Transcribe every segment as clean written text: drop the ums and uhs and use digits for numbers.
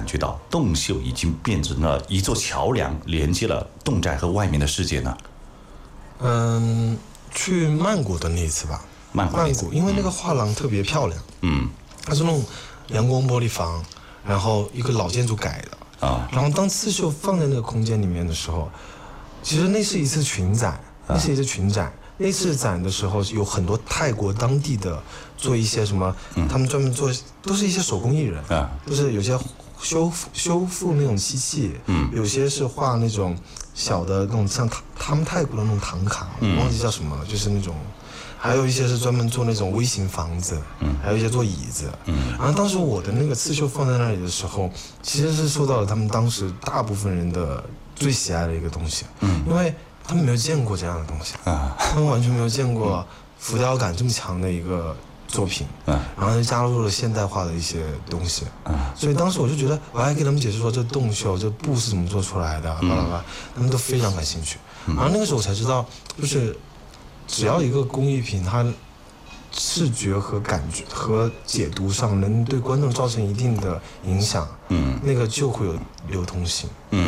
觉到洞秀已经变成了一座桥梁，连接了侗寨和外面的世界呢？ 去曼谷的那一次吧。 曼谷， 因为那个画廊特别漂亮，它是那种阳光玻璃房，然后一个老建筑改的啊。然后当刺绣放在那个空间里面的时候，其实那是一次群展，那次展的时候有很多泰国当地的做一些什么，他们专门做都是一些手工艺人，就是有些修复那种漆器，有些是画那种小的那种像他们泰国的那种唐卡，我忘记叫什么了，就是那种，还有一些是专门做那种微型房子，还有一些做椅子，然后当时我的那个刺绣放在那里的时候，其实是受到了他们当时大部分人的最喜爱的一个东西，因为他们没有见过这样的东西，他们完全没有见过浮雕感这么强的一个作品，然后就加入了现代化的一些东西，所以当时我就觉得，我还给他们解释说这洞绣这布是怎么做出来的，他们都非常感兴趣。然后那个时候我才知道，就是只要一个工艺品，它视觉和感觉和解读上能对观众造成一定的影响，那个就会有流通性，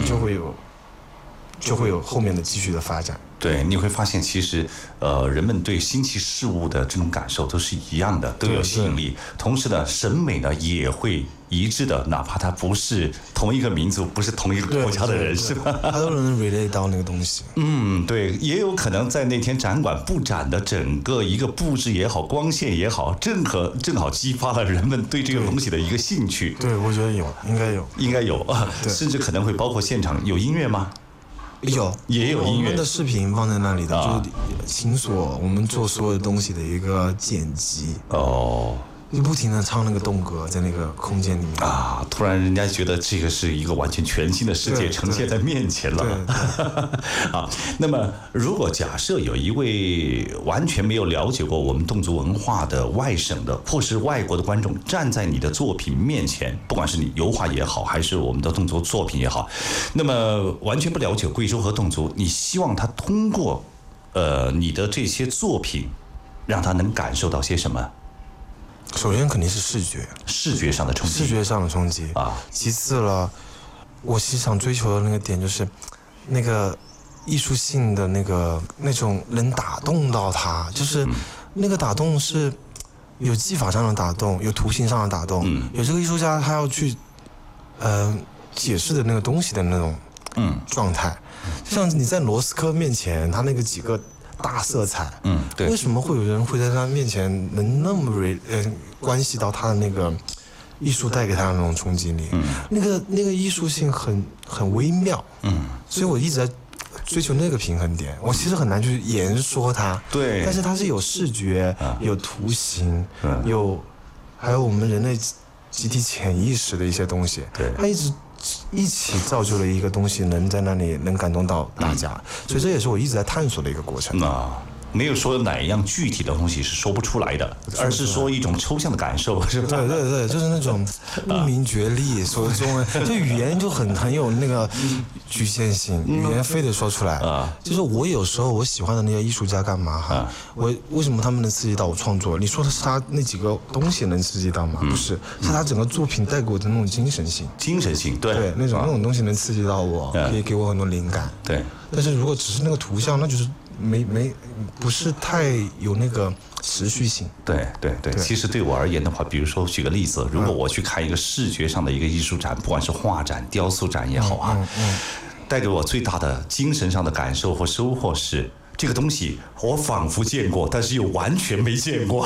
就会有后面的继续的发展。 对，你会发现其实，人们对新奇事物的这种感受都是一样的，都有吸引力。同时呢，审美呢也会一致的，哪怕他不是同一个民族，不是同一个国家的人，是吧？ 他都能 relate 到那个东西。 对，也有可能在那天展馆布展的整个一个布置也好，光线也好，正好激发了人们对这个东西的一个兴趣。 对，我觉得应该有啊，甚至可能会包括现场有音乐吗？也有音乐， 我们的视频放在那里的，就是秦所我们做所有的东西的一个剪辑就不停的唱那个动歌在那个空间里面啊，突然人家觉得这个是一个完全全新的世界呈现在面前了。啊，那么如果假设有一位完全没有了解过我们侗族文化的外省的或是外国的观众站在你的作品面前，不管是你油画也好，还是我们的侗族作品也好，那么完全不了解贵州和侗族，你希望他通过你的这些作品，让他能感受到些什么？ 首先肯定是视觉上的冲击啊。其次了，我其实想追求的那个点就是那个艺术性的那种能打动到他，就是那个打动是有技法上的打动，有图形上的打动，有这个艺术家他要去解释的那个东西的那种状态。就像你在罗斯科面前，他那个几个大色彩，对，为什么会有人会在他面前能那么关系到他的那个艺术带给他的那种冲击力？那个艺术性很微妙，所以我一直在追求那个平衡点。我其实很难去言说它，对，但是它是有视觉、有图形、还有我们人类集体潜意识的一些东西，对，它一起造就了一个东西，能在那里能感动到大家，所以这也是我一直在探索的一个过程。 没有说哪一样具体的东西是说不出来的，而是说一种抽象的感受，是吧？ 对，就是那种不明觉厉，说中文就语言就很有那个局限性，语言非得说出来就是我有时候我喜欢的那些艺术家干嘛哈？我为什么他们能刺激到我创作？你说的是他那几个东西能刺激到吗？不是，是他整个作品带给我的那种精神性，对，那种东西能刺激到我，可以给我很多灵感。对，但是如果只是那个图像，那就是不是太有那个持续性。 对，其实对我而言的话，比如说举个例子，如果我去看一个视觉上的一个艺术展，不管是画展、雕塑展也好带给我最大的精神上的感受或收获是，这个东西我仿佛见过，但是又完全没见过。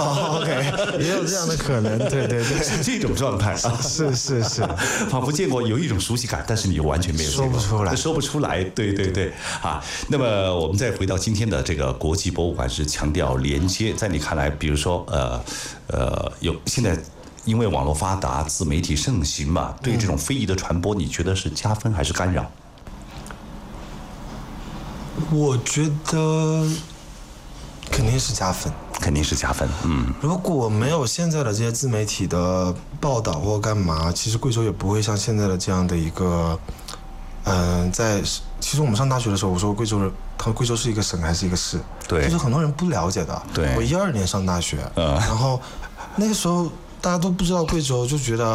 OK， 也有这样的可能，对， 是这种状态啊， 是， 仿佛见过，有一种熟悉感，但是你又完全没有见过，说不出来，对啊。那么我们再回到今天的这个国际博物馆，是强调连接，在你看来，比如说有现在因为网络发达、自媒体盛行嘛，对这种非遗的传播，你觉得是加分还是干扰？ 我觉得肯定是加分，如果没有现在的这些自媒体的报道或干嘛，其实贵州也不会像现在的这样的一个，其实我们上大学的时候，我说贵州是一个省还是一个市，对，就是很多人不了解的。对，我12年上大学，然后那个时候大家都不知道贵州，就觉得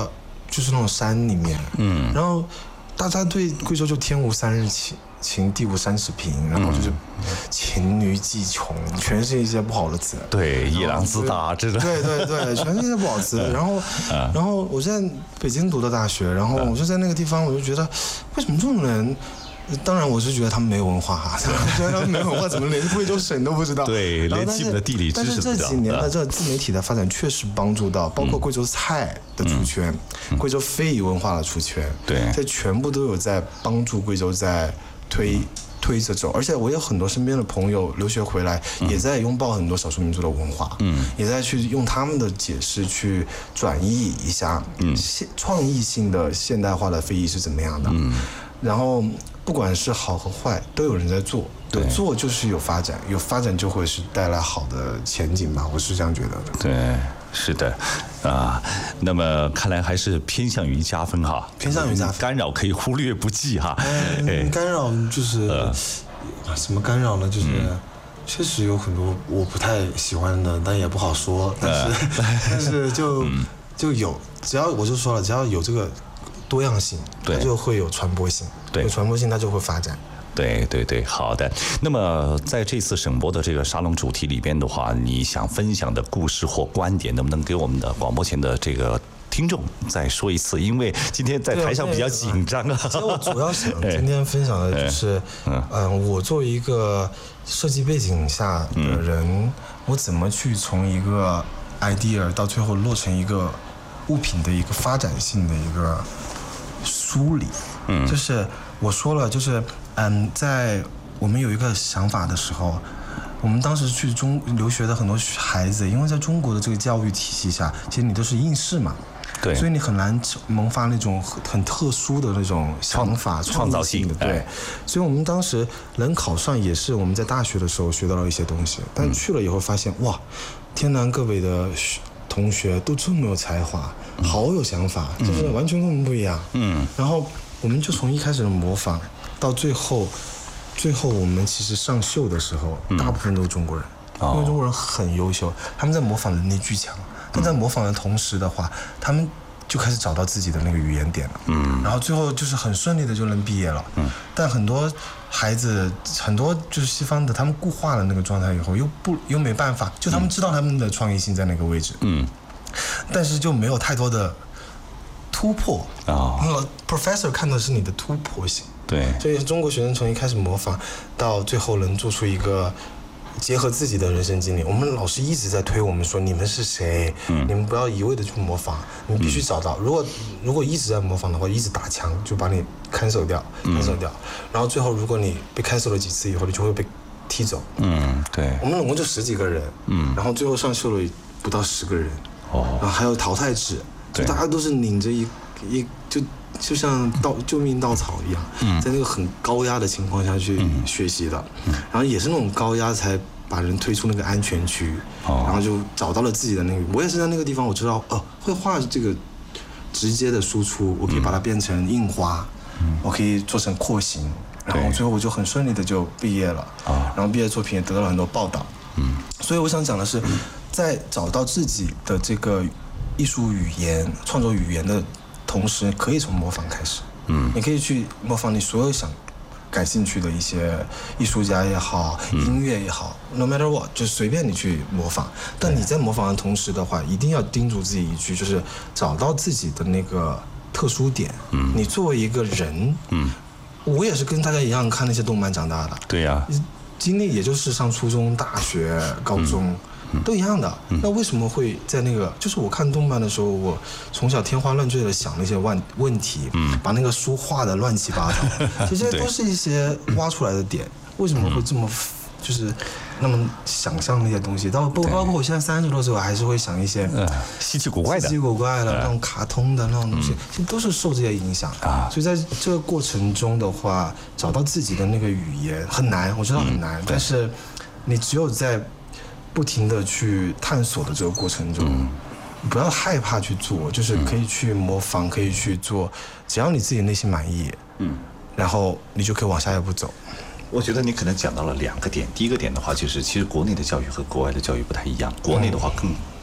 就是那种山里面，然后大家对贵州就天无三日晴，地无30平，然后就是黔驴技穷，全是一些不好的词。 对，夜郎自大，这种。 对，全是一些不好词。然后我在北京读的大学，然后我就在那个地方，我就觉得为什么这种人？当然，我是觉得他们没有文化哈，觉得他们没有文化，怎么连贵州省都不知道？ 对，连基本的地理知识不知道。 但是这几年的这自媒体的发展确实帮助到，包括贵州菜的出圈，贵州非遗文化的出圈， 对， 这全部都有在帮助贵州在推着走。而且我有很多身边的朋友留学回来，也在拥抱很多少数民族的文化，也在去用他们的解释去转译一下，创意性的现代化的非遗是怎么样的，然后不管是好和坏，都有人在做，有做就是有发展，有发展就会是带来好的前景吧，我是这样觉得的。 对，是的，那么看来还是偏向于加分哈， 偏向于加分， 干扰可以忽略不计哈。 干扰就是什么干扰呢？就是确实有很多我不太喜欢的，但也不好说，但是就有，只要我就说了，只要有这个多样性，它就会有传播性，有传播性它就会发展。 对，好的。那么在这次省博的这个沙龙主题里边的话，你想分享的故事或观点，能不能给我们的广播前的这个听众再说一次？因为今天在台上比较紧张啊。 其实我主要想今天分享的就是，我作为一个设计背景下的人，我怎么去从一个 idea 到最后落成一个物品的一个发展性的一个梳理。就是我说了，就是在我们有一个想法的时候，我们当时去留学的很多孩子，因为在中国的这个教育体系下，其实你都是应试嘛， 对， 所以你很难萌发那种很特殊的那种想法、 创造性的， 对。所以我们当时能考上，也是我们在大学的时候学到了一些东西，但去了以后发现，哇，天南各北的同学都这么有才华，好有想法，就是完全跟我们不一样。然后我们就从一开始的模仿，到最后我们其实上秀的时候，大部分都是中国人，因为中国人很优秀，他们在模仿能力巨强，但在模仿的同时的话，他们就开始找到自己的那个语言点了，然后最后就是很顺利的就能毕业了，但很多孩子，很多就是西方的，他们固化了那个状态以后，又没办法，就他们知道他们的创意性在哪个位置，但是就没有太多的突破professor 看的是你的突破性， 对， 所以中国学生从一开始模仿到最后能做出一个结合自己的人生经历，我们老师一直在推我们说，你们是谁？你们不要一味的去模仿，你们必须找到。如果一直在模仿的话，一直打枪就把你cancel掉，然后最后如果你被 cancel 了几次以后，你就会被踢走。 对， 我们总共就10几个人，然后最后上秀了不到10个人，然后还有淘汰制，就大家都是拧着就像救命稻草一样，在那个很高压的情况下去学习的，然后也是那种高压才把人推出那个安全区，然后就找到了自己的那个。我也是在那个地方，我知道绘画这个直接的输出，我可以把它变成印花，我可以做成廓形，然后最后我就很顺利的就毕业了，然后毕业作品也得到了很多报道。所以我想讲的是，在找到自己的这个艺术语言、创作语言的同时，可以从模仿开始。你可以去模仿你所有感兴趣的一些艺术家也好，音乐也好 ，no matter what， 就随便你去模仿。但你在模仿的同时的话，一定要叮嘱自己一句，就是找到自己的那个特殊点。你作为一个人，我也是跟大家一样看那些动漫长大的。 对呀。 经历也就是上初中、大学、高中。都一样的，那为什么会在那个？就是我看动漫的时候，我从小天花乱坠的想那些问题，把那个书画的乱七八糟，这些都是一些挖出来的点。为什么会这么，就是那么想象那些东西？包括我现在30多岁，我还是会想一些稀奇古怪的那种卡通的那种东西，其实都是受这些影响。所以在这个过程中的话，找到自己的那个语言很难，我知道很难，但是你只有在不停的去探索的这个过程中，不要害怕去做，就是可以去模仿，可以去做，只要你自己内心满意，然后你就可以往下一步走。 我觉得你可能讲到了2个点。第一个点的话，就是其实国内的教育和国外的教育不太一样，国内的话更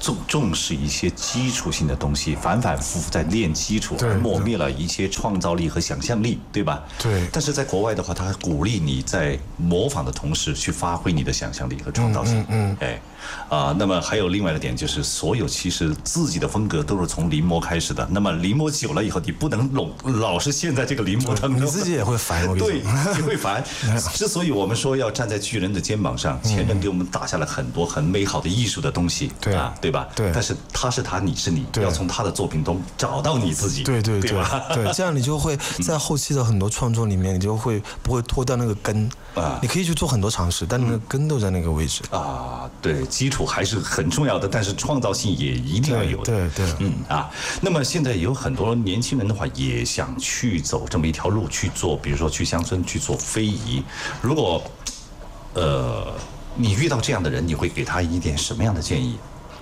重视一些基础性的东西，反反复复在练基础，而磨灭了一些创造力和想象力，对吧？ 对。 但是在国外的话，他鼓励你在模仿的同时去发挥你的想象力和创造性。那么还有另外的点就是，所有其实自己的风格都是从临摹开始的。那么临摹久了以后，你不能老是陷在这个临摹当中， 你自己也会烦。 对，你会烦。之所以我们说要站在巨人的肩膀上，前人给我们打下了很多很美好的艺术的东西，对吧？ 对。 但是他是他，你是你，要从他的作品中找到你自己， 对吧？ 对，这样你就会在后期的很多创作里面，你就会不会脱掉那个根啊？你可以去做很多尝试，但那个根都在那个位置啊。对，基础还是很重要的，但是创造性也一定要有的。 对， 那么现在有很多年轻人的话，也想去走这么一条路去做，比如说去乡村去做非遗。如果你遇到这样的人，你会给他一点什么样的建议？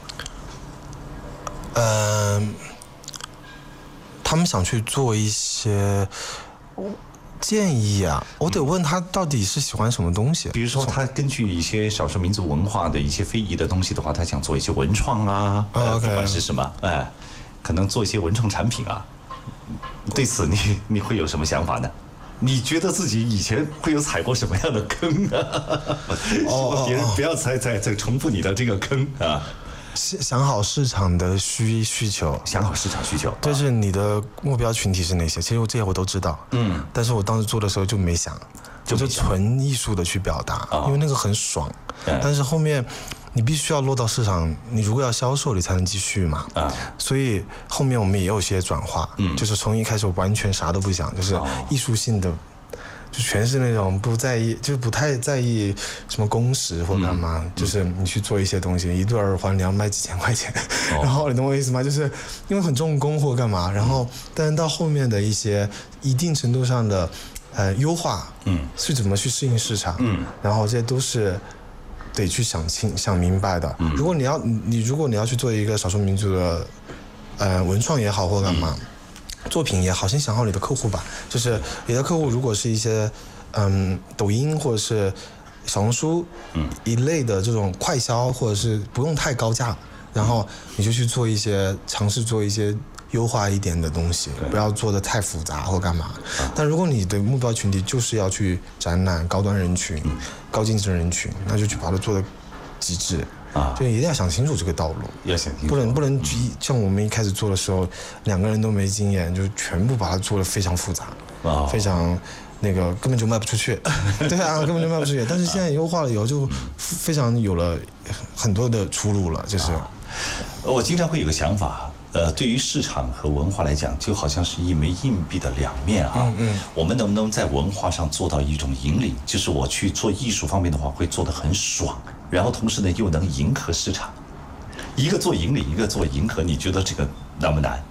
他们想去做一些建议啊，我得问他到底是喜欢什么东西。 比如说，他根据一些少数民族文化的一些非遗的东西的话，他想做一些文创啊，不管是什么，可能做一些文创产品啊。对此你会有什么想法呢？你觉得自己以前会有踩过什么样的坑啊？希望别人不要再重复你的这个坑啊。 想好市场的需求， 想好市场需求， 就是你的目标群体是哪些？其实这些我都知道，但是我当时做的时候就没想，就是纯艺术的去表达，因为那个很爽。但是后面你必须要落到市场，你如果要销售，你才能继续嘛。所以后面我们也有些转化，就是从一开始我完全啥都不想，就是艺术性的。就全是那种不在意，就不太在意什么工时或干嘛，就是你去做一些东西，一对耳环你要卖几千块钱，然后你懂我意思吗？就是因为很重工或干嘛，然后但是到后面的一些一定程度上的优化，是怎么去适应市场，然后这些都是得去想明白的。如果你要去做一个少数民族的文创也好或干嘛。作品也好，先想好你的客户吧。就是你的客户如果是一些抖音或者是小红书一类的这种快销，或者是不用太高价，然后你就去尝试做一些优化一点的东西，不要做的太复杂或干嘛。但如果你的目标群体就是要去展览高端人群、高净值人群，那就去把它做的极致。就一定要想清楚这个道路， 要想清楚， 不能像我们一开始做的时候，两个人都没经验，就全部把它做得非常复杂，非常那个根本就卖不出去，对啊，根本就卖不出去。但是现在优化了以后，就非常有了很多的出路了，就是。 我经常会有个想法。对于市场和文化来讲，就好像是一枚硬币的两面啊。我们能不能在文化上做到一种引领？就是我去做艺术方面的话，会做得很爽，然后同时呢又能迎合市场。一个做引领，一个做迎合，你觉得这个难不难？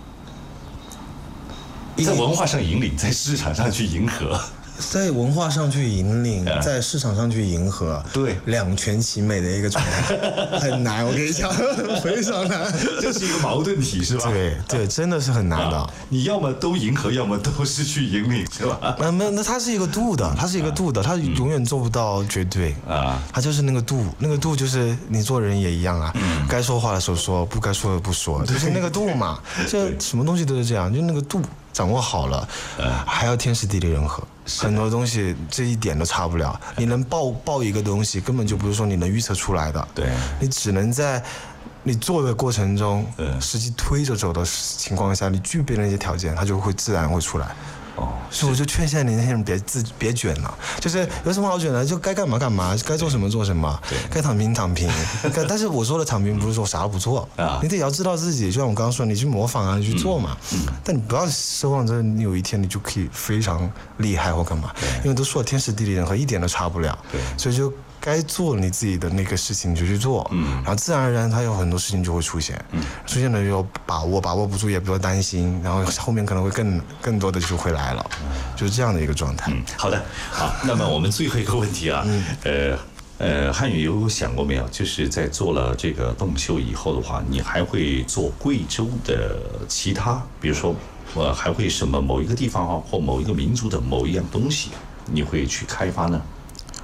在文化上引领，在市场上去迎合。 在文化上去引领，在市场上去迎合， 对， 两全其美的一个状态，很难。我跟你讲，非常难， 这是一个矛盾体，是吧？ 对，真的是很难的。 你要么都迎合，要么都是去引领，是吧？ 那它是一个度的，它永远做不到绝对啊。它就是那个度，就是你做人也一样啊，该说话的时候说，不该说的不说，就是那个度嘛。这什么东西都是这样，就那个度掌握好了，还要天时地利人和。很多东西这一点都差不了，你能报一个东西，根本就不是说你能预测出来的。 对， 你只能在你做的过程中，实际推着走的情况下，你具备那些条件，它就会自然会出来。所以我就劝现在年轻人别卷了，就是有什么好卷的，就该干嘛干嘛，该做什么做什么，该躺平躺平。但是我说的躺平不是说啥都不做，你得要知道自己，就像我刚刚说，你去模仿啊，你去做嘛。但你不要奢望着你有一天你就可以非常厉害或干嘛，因为都说天时地利人和，一点都差不了。所以就该做你自己的那个事情你就去做，然后自然而然它有很多事情就会出现，出现了就把握不住也不要担心，然后后面可能会更多的就会来了，就是这样的一个状态。 好的，好，那么我们最后一个问题啊，汉语有想过没有？就是在做了这个动秀以后的话，你还会做贵州的其他，比如说还会什么某一个地方啊，或某一个民族的某一样东西，你会去开发呢？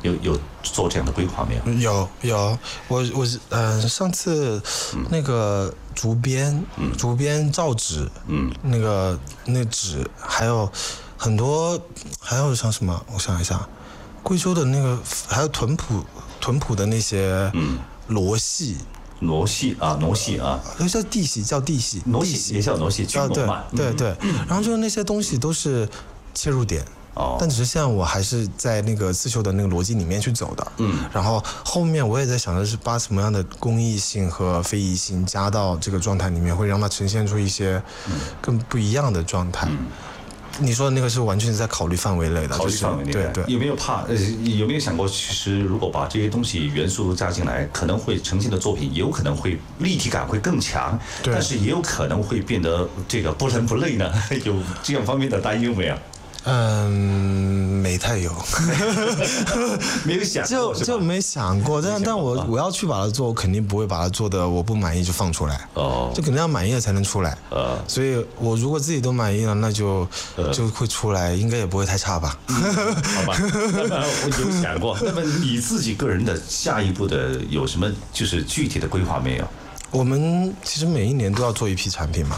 有做这样的规划没有？有，我上次那个竹编造纸，那纸还有很多，还有像什么？我想一下，贵州的那个还有屯埔的那些罗戏。 傩戏啊， 叫地戏， 傩戏也叫傩戏， 对，然后就是那些东西都是切入点。但只是现在我还是在那个刺绣的那个逻辑里面去走的，然后后面我也在想的是把什么样的工艺性和非遗性加到这个状态里面，会让它呈现出一些更不一样的状态。你说的那个是完全是在考虑范围内的， 考虑范围内的。对，有没有想过，其实如果把这些东西元素加进来，可能会呈现的作品有可能会立体感会更强，但是也有可能会变得这个不伦不类呢？有这样方面的担忧没有？ 没太有， 没有想过， 就没想过，但我要去把它做，我肯定不会把它做的我不满意就放出来，就肯定要满意了才能出来，所以我如果自己都满意了，那就会出来，应该也不会太差吧？ 好吧，那么我有想过，那么你自己个人的下一步的有什么就是具体的规划没有？ 我们其实每一年都要做一批产品嘛，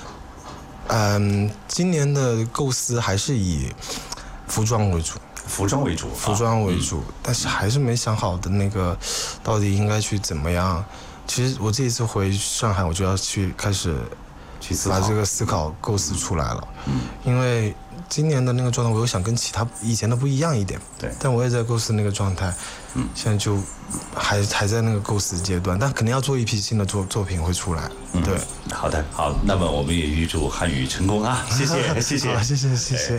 今年的构思还是以服装为主，但是还是没想好的那个到底应该去怎么样。其实我这一次回上海，我就要开始把这个思考构思出来了，因为今年的那个状态，我又想跟以前的不一样一点， 对， 但我也在构思那个状态，现在就还在那个构思阶段，但肯定要做一批新的作品会出来，对。 好的，好，那么我们也预祝汉语成功啊！谢谢， 谢谢。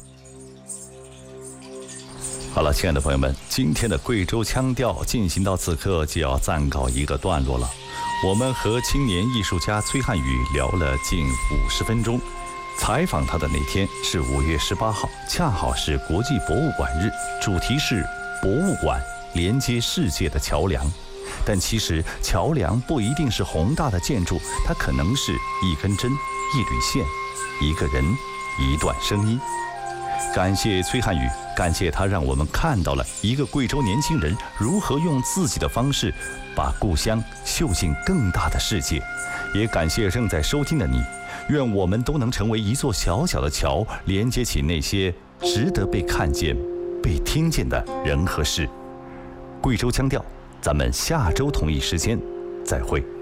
好了，亲爱的朋友们，今天的贵州腔调进行到此刻就要暂告一个段落了。我们和青年艺术家崔汉语聊了近50分钟。采访他的那天是5月18号，恰好是国际博物馆日，主题是博物馆连接世界的桥梁。但其实桥梁不一定是宏大的建筑，它可能是一根针、一缕线、一个人、一段声音。感谢崔汉语，感谢他让我们看到了一个贵州年轻人如何用自己的方式把故乡绣进更大的世界。也感谢正在收听的你，愿我们都能成为一座小小的桥，连接起那些值得被看见、被听见的人和事。贵州腔调，咱们下周同一时间再会。